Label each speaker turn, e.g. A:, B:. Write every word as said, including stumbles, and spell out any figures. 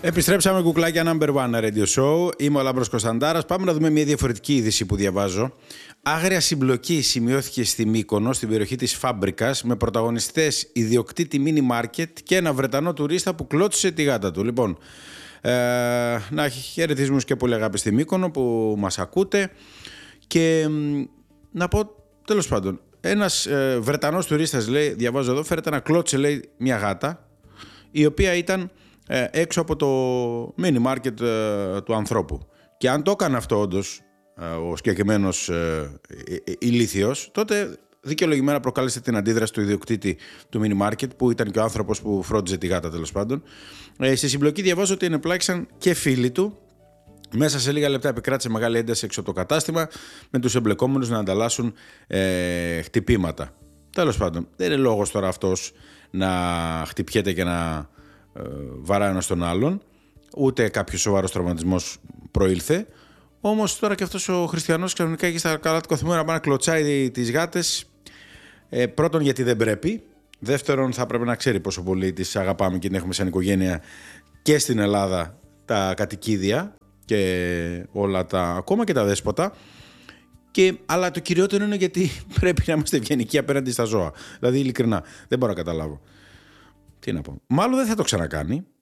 A: Επιστρέψαμε κουκλάκια number one radio show. Είμαι ο Λάμπρος Κωνσταντάρας. Πάμε να δούμε μια διαφορετική είδηση που διαβάζω. Άγρια συμπλοκή σημειώθηκε στη Μύκονο, στην περιοχή της Φάμπρικας, με πρωταγωνιστές ιδιοκτήτη μίνι μάρκετ και ένα Βρετανό τουρίστα που κλώτσισε τη γάτα του. Λοιπόν, ε, να έχει χαιρετισμούς και πολύ αγάπη στη Μύκονο που μας ακούτε. Και να πω, τέλος πάντων, ένας ε, Βρετανός τουρίστας, λέει, διαβάζω εδώ, φέρεται να κλώτσε, λέει, μια γάτα, η οποία ήταν ε, έξω από το μίνι μάρκετ ε, του ανθρώπου. Και αν το έκανε αυτό όντως ε, ο συγκεκριμένος ε, ε, ε, ηλίθιος, τότε δικαιολογημένα προκάλεσε την αντίδραση του ιδιοκτήτη του μίνι μάρκετ, που ήταν και ο άνθρωπος που φρόντιζε τη γάτα, τέλος πάντων. Ε, στη συμπλοκή διαβάζω ότι ενεπλάκησαν και φίλοι του. Μέσα σε λίγα λεπτά επικράτησε μεγάλη ένταση έξω από το κατάστημα, με τους εμπλεκόμενους να ανταλλάσσουν ε, χτυπήματα. Τέλος πάντων, δεν είναι λόγος τώρα αυτός να χτυπιέται και να ε, βαράει ένας τον άλλον, ούτε κάποιος σοβαρός τραυματισμός προήλθε. Όμως τώρα και αυτός ο χριστιανός ξαφνικά έχει στα καλά του καθημερινά να πάει να κλωτσάει τις γάτες. Ε, πρώτον, γιατί δεν πρέπει. Δεύτερον, θα πρέπει να ξέρει πόσο πολύ τις αγαπάμε και την έχουμε σαν οικογένεια και στην Ελλάδα τα κατοικίδια και όλα τα, ακόμα και τα δέσποτα. Και, αλλά το κυριότερο είναι γιατί πρέπει να είμαστε ευγενικοί απέναντι στα ζώα. Δηλαδή, ειλικρινά, δεν μπορώ να καταλάβω. Τι να πω. Μάλλον δεν θα το ξανακάνει.